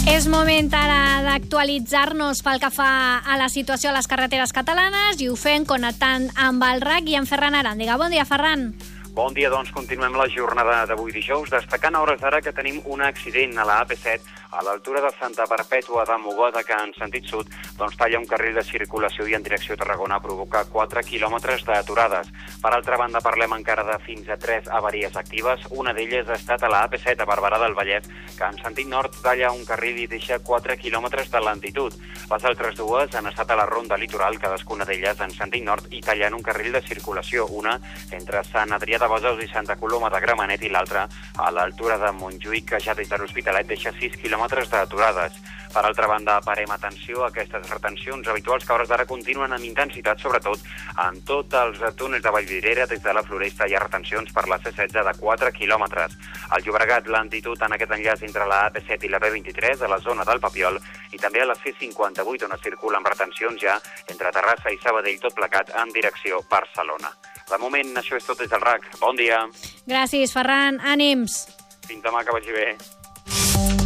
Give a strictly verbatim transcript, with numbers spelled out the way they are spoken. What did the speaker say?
És moment ara d'actualitzar-nos pel que fa a la situació a les carreteres catalanes i ho fem connectant amb el R A C i amb Ferran Aràndiga. Bon dia, Ferran. Bon dia, doncs continuem la jornada d'avui dijous, destacant a hores d'ara que tenim un accident a la A P set a l'altura de Santa Perpètua de Mogoda, que en sentit sud doncs, talla un carril de circulació i en direcció a Tarragona provoca quatre quilòmetres d'aturades. Per altra banda, parlem encara de fins a tres avaries actives. Una d'elles ha estat a la A P set a Barberà del Vallès, que en sentit nord talla un carril i deixa quatre quilòmetres de lentitud. Les altres dues han estat a la ronda litoral, cadascuna d'elles en sentit nord i tallant un carril de circulació, una entre Sant Adrià de Besòs i Santa Coloma de Gramenet i l'altra a l'altura de Montjuïc, que ja des de l'Hospitalet deixa sis quilòmetres d'aturades. Per altra banda, parem atenció a aquestes retencions habituals que a hores d'ara continuen amb intensitat, sobretot en tots els túnels de Vallvidrera. Des de la Floresta hi ha retencions per la C setze de quatre quilòmetres. Al Llobregat, lentitud en aquest enllaç entre la A P set i la B vint-i-tres a la zona del Papiol i també a la C cinquanta-vuit, on es circulen retencions ja entre Terrassa i Sabadell, tot plecat en direcció Barcelona. De moment, això és tot des del R A C. Bon dia. Gràcies, Ferran. Ànims. Fins demà, que vagi bé.